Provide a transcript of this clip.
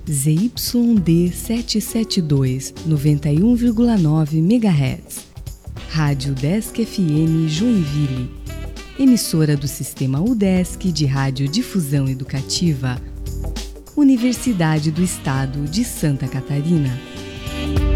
ZYD 772, 91,9 MHz. Rádio UDESC FM Joinville. Emissora do Sistema UDESC de Radiodifusão Educativa. Universidade do Estado de Santa Catarina.